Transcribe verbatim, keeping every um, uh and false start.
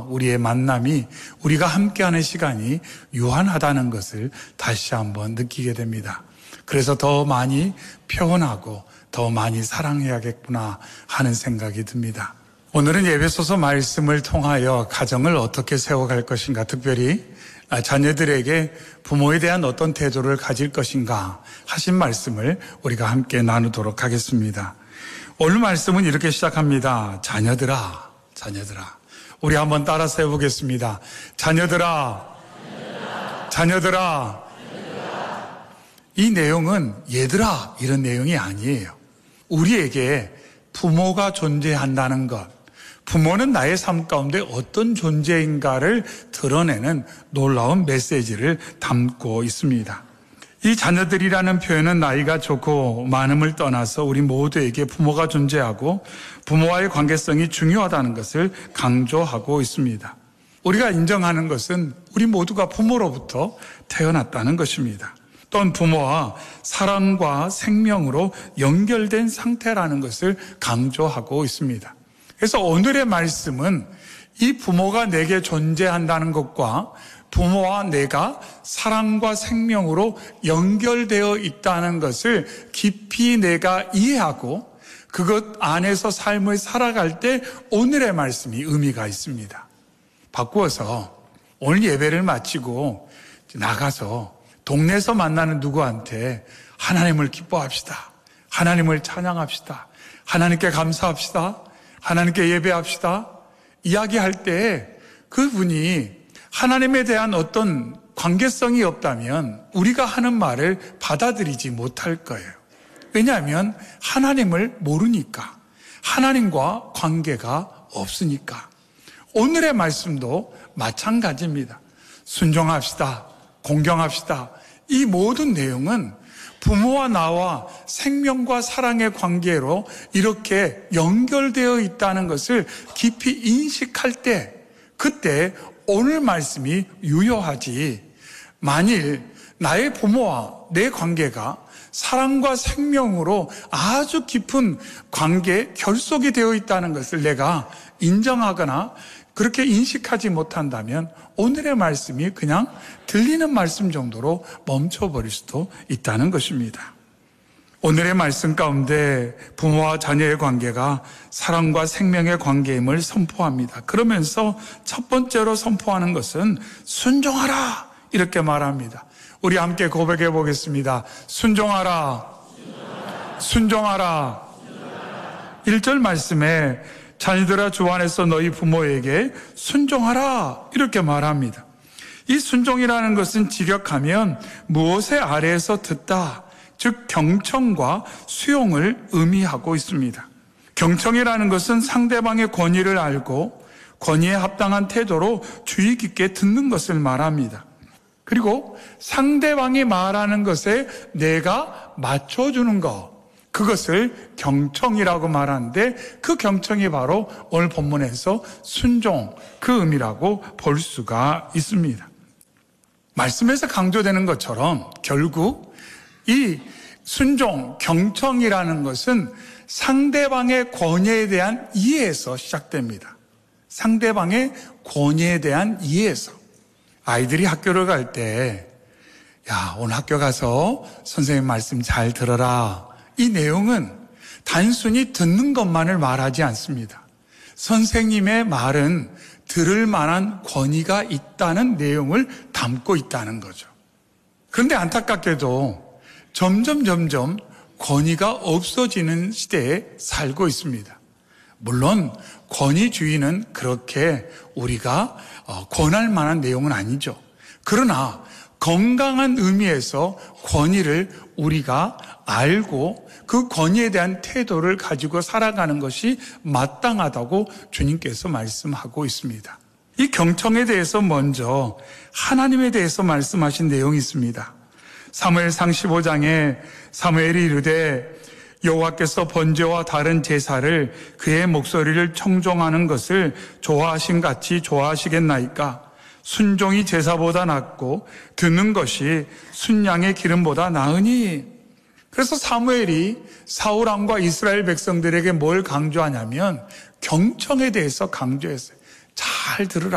우리의 만남이, 우리가 함께하는 시간이 유한하다는 것을 다시 한번 느끼게 됩니다. 그래서 더 많이 표현하고 더 많이 사랑해야겠구나 하는 생각이 듭니다. 오늘은 에베소서 말씀을 통하여 가정을 어떻게 세워갈 것인가, 특별히 자녀들에게 부모에 대한 어떤 태도를 가질 것인가 하신 말씀을 우리가 함께 나누도록 하겠습니다. 오늘 말씀은 이렇게 시작합니다. 자녀들아, 자녀들아. 우리 한번 따라서 해보겠습니다. 자녀들아, 자녀들아, 자녀들아. 자녀들아. 이 내용은 얘들아 이런 내용이 아니에요. 우리에게 부모가 존재한다는 것, 부모는 나의 삶 가운데 어떤 존재인가를 드러내는 놀라운 메시지를 담고 있습니다. 이 자녀들이라는 표현은 나이가 좋고 많음을 떠나서 우리 모두에게 부모가 존재하고 부모와의 관계성이 중요하다는 것을 강조하고 있습니다. 우리가 인정하는 것은 우리 모두가 부모로부터 태어났다는 것입니다. 또한 부모와 사랑과 생명으로 연결된 상태라는 것을 강조하고 있습니다. 그래서 오늘의 말씀은 이 부모가 내게 존재한다는 것과 부모와 내가 사랑과 생명으로 연결되어 있다는 것을 깊이 내가 이해하고 그것 안에서 삶을 살아갈 때 오늘의 말씀이 의미가 있습니다. 바꾸어서 오늘 예배를 마치고 나가서 동네에서 만나는 누구한테 하나님을 기뻐합시다, 하나님을 찬양합시다, 하나님께 감사합시다, 하나님께 예배합시다 이야기할 때 그분이 하나님에 대한 어떤 관계성이 없다면 우리가 하는 말을 받아들이지 못할 거예요. 왜냐하면 하나님을 모르니까, 하나님과 관계가 없으니까. 오늘의 말씀도 마찬가지입니다. 순종합시다, 공경합시다. 이 모든 내용은 부모와 나와 생명과 사랑의 관계로 이렇게 연결되어 있다는 것을 깊이 인식할 때, 그때 오늘 말씀이 유효하지. 만일 나의 부모와 내 관계가 사랑과 생명으로 아주 깊은 관계 결속이 되어 있다는 것을 내가 인정하거나 그렇게 인식하지 못한다면 오늘의 말씀이 그냥 들리는 말씀 정도로 멈춰버릴 수도 있다는 것입니다. 오늘의 말씀 가운데 부모와 자녀의 관계가 사랑과 생명의 관계임을 선포합니다. 그러면서 첫 번째로 선포하는 것은 순종하라 이렇게 말합니다. 우리 함께 고백해 보겠습니다. 순종하라, 순종하라, 순종하라. 순종하라. 일 절 말씀에 자녀들아 주 안에서 너희 부모에게 순종하라 이렇게 말합니다. 이 순종이라는 것은 직역하면 무엇의 아래에서 듣다, 즉 경청과 수용을 의미하고 있습니다. 경청이라는 것은 상대방의 권위를 알고 권위에 합당한 태도로 주의 깊게 듣는 것을 말합니다. 그리고 상대방이 말하는 것에 내가 맞춰주는 것, 그것을 경청이라고 말하는데 그 경청이 바로 오늘 본문에서 순종, 그 의미라고 볼 수가 있습니다. 말씀에서 강조되는 것처럼 결국 이 순종, 경청이라는 것은 상대방의 권위에 대한 이해에서 시작됩니다. 상대방의 권위에 대한 이해에서. 아이들이 학교를 갈 때, 야, 오늘 학교 가서 선생님 말씀 잘 들어라. 이 내용은 단순히 듣는 것만을 말하지 않습니다. 선생님의 말은 들을 만한 권위가 있다는 내용을 담고 있다는 거죠. 그런데 안타깝게도 점점 점점 권위가 없어지는 시대에 살고 있습니다. 물론 권위주의는 그렇게 우리가 권할 만한 내용은 아니죠. 그러나 건강한 의미에서 권위를 우리가 알고 그 권위에 대한 태도를 가지고 살아가는 것이 마땅하다고 주님께서 말씀하고 있습니다. 이 경청에 대해서 먼저 하나님에 대해서 말씀하신 내용이 있습니다. 사무엘상 십오 장에 사무엘이 이르되 여호와께서 번제와 다른 제사를 그의 목소리를 청종하는 것을 좋아하신 같이 좋아하시겠나이까? 순종이 제사보다 낫고 듣는 것이 순양의 기름보다 나으니. 그래서 사무엘이 사울 왕과 이스라엘 백성들에게 뭘 강조하냐면 경청에 대해서 강조했어요. 잘 들으라.